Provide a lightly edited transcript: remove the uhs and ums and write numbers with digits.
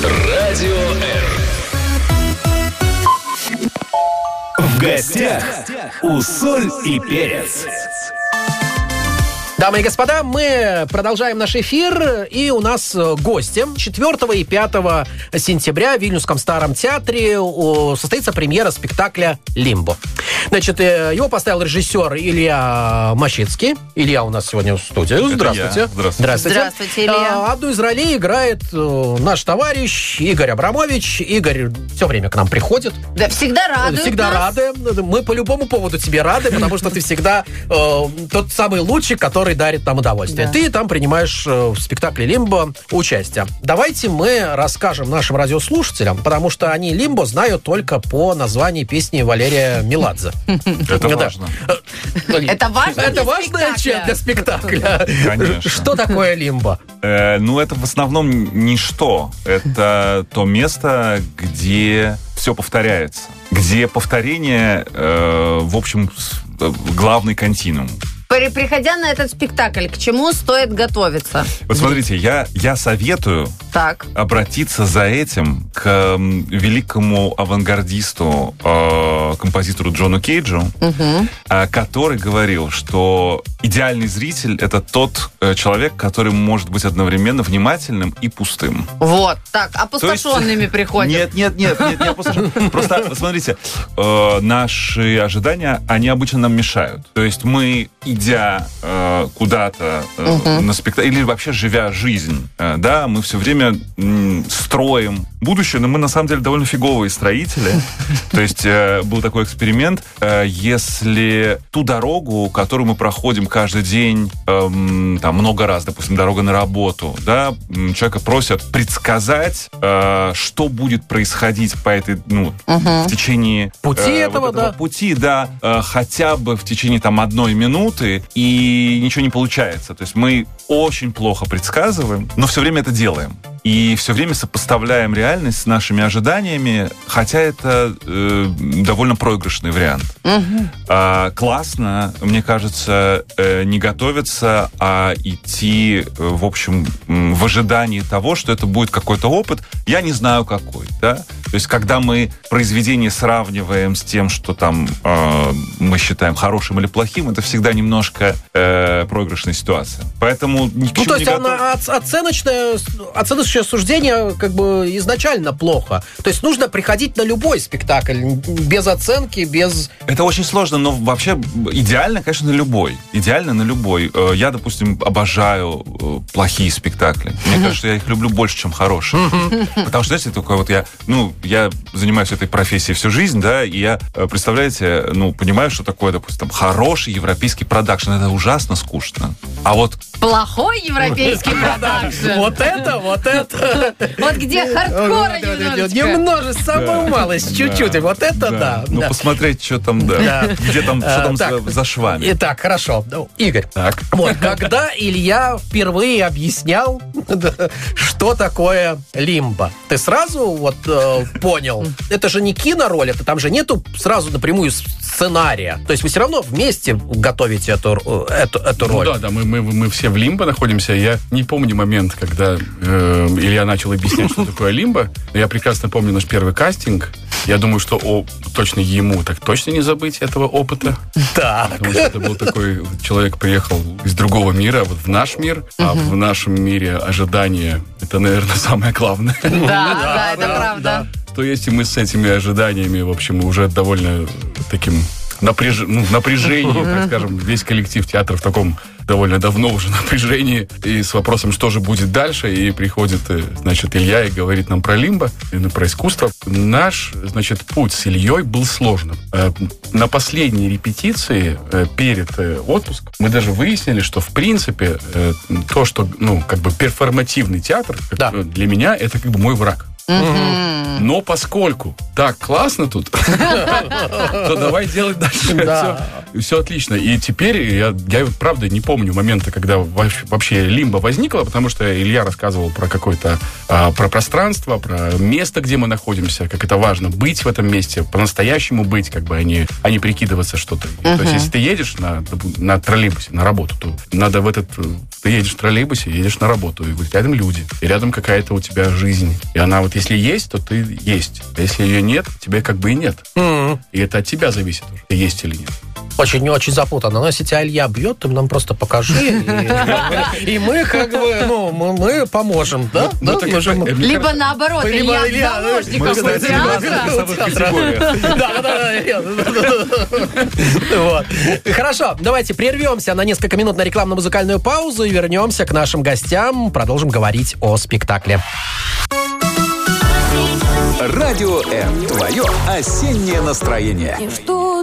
Радио R. В гостях у Соль и Перец. Дамы и господа, мы продолжаем наш эфир, и у нас гости. 4 и 5 сентября в Вильнюсском Старом театре состоится премьера спектакля «Лимбо». Значит, его поставил режиссер Илья Мащицкий. Илья у нас сегодня в студии. Здравствуйте. Здравствуйте, Илья. Одну из ролей играет наш товарищ Игорь Абрамович. Игорь все время к нам приходит. Да, всегда рады. Всегда рады. Мы по любому поводу тебе рады, потому что ты всегда тот самый лучик, который дарит нам удовольствие. Да. Ты там принимаешь в спектакле «Лимбо» участие. Давайте мы расскажем нашим радиослушателям, потому что они «Лимбо» знают только по названию песни Валерия Меладзе. Это важно. Это важно. Это важная часть для спектакля. Конечно. Что такое «Лимбо»? Это в основном ничто. Это то место, где все повторяется. Где повторение, в общем, главный континуум. Приходя на этот спектакль, к чему стоит готовиться? Вот смотрите, я советую обратиться за этим к великому авангардисту, композитору Джону Кейджу, который говорил, что идеальный зритель — это тот человек, который может быть одновременно внимательным и пустым. Вот, так, опустошенными приходят. Нет, не опустошенными. Просто, смотрите, наши ожидания, они обычно нам мешают. То есть мы, идя куда-то на спектакль, или вообще живя жизнь, да, мы все время строим будущее, но мы на самом деле довольно фиговые строители. То есть был такой эксперимент, если ту дорогу, которую мы проходим каждый день, там много раз, допустим, дорога на работу, да, человека просят предсказать, что будет происходить по этой, в течение пути этого пути, да, хотя бы в течение там 1 минуты, и ничего не получается. То есть мы очень плохо предсказываем, но все время это делаем. И все время сопоставляем реальность с нашими ожиданиями, хотя это довольно проигрышный вариант. Классно, мне кажется, не готовиться, а идти, в общем, в ожидании того, что это будет какой-то опыт. Я не знаю, какой, да? То есть, когда мы произведение сравниваем с тем, что там мы считаем хорошим или плохим, это всегда немножко проигрышная ситуация. Поэтому ни к чему не готов. Оценочное суждение как бы изначально плохо. То есть нужно приходить на любой спектакль без оценки, без... Это очень сложно, но вообще идеально, конечно, на любой. Идеально на любой. Я, допустим, обожаю плохие спектакли. Мне кажется, что я их люблю больше, чем хорошие. Потому что, знаете, такое вот я занимаюсь этой профессией всю жизнь, да, и я, представляете, понимаю, что такое, допустим, хороший европейский продакшн. Это ужасно скучно. А вот... Плохой европейский продакшн. Вот это. Вот где хардкора немножечко. Немножко, самую малость, чуть-чуть. Вот это да. Ну, посмотреть, что там, да. Где там, что там за швами. Итак, хорошо. Игорь, вот, когда Илья впервые объяснял, что такое «Лимбо», ты сразу вот понял? Это же не кинороль, это там же нету сразу напрямую сценария. То есть вы все равно вместе готовите эту роль. Да, мы все в «Лимбо» находимся. Я не помню момент, когда Илья начал объяснять, что такое «Лимбо». Но я прекрасно помню наш первый кастинг. Я думаю, что точно ему так точно не забыть этого опыта. Так. Потому что это был такой человек, приехал из другого мира, вот в наш мир, а в нашем мире ожидание — это, наверное, самое главное. Да, это правда. То есть и мы с этими ожиданиями, в общем, уже довольно таким напряжением, так скажем, весь коллектив театра в таком довольно давно уже напряжении, и с вопросом, что же будет дальше, и приходит, значит, Илья и говорит нам про «Лимбо», про искусство. Наш, значит, путь с Ильей был сложным. На последней репетиции, перед отпуском, мы даже выяснили, что, в принципе, то, что, перформативный театр, для меня, это как бы мой враг. Но поскольку так классно тут, то давай делать дальше. Все отлично. И теперь я правда не помню момента, когда вообще «Лимбо» возникло, потому что Илья рассказывал про какое-то про пространство, про место, где мы находимся, как это важно быть в этом месте, по-настоящему быть, как бы, а не прикидываться что-то. То есть, если ты едешь на троллейбусе на работу, то надо в Ты едешь в троллейбусе, едешь на работу, и вот рядом люди, и рядом какая-то у тебя жизнь. И она вот если есть, то ты есть. А если ее нет, тебе как бы и нет. И это от тебя зависит уже, ты есть или нет. Очень запутанно. Но если тебя Илья бьет, ты нам просто покажи. И мы как бы, мы поможем, да? Либо наоборот, Илья заложником у театра. Хорошо, давайте прервемся на несколько минут на рекламно-музыкальную паузу и вернемся к нашим гостям. Продолжим говорить о спектакле. Радио М. Твое осеннее настроение.